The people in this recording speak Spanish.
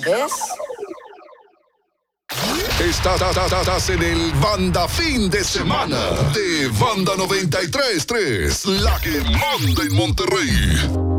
¿Ves? Estás en el Banda Fin de Semana de Banda 93.3, la que manda en Monterrey.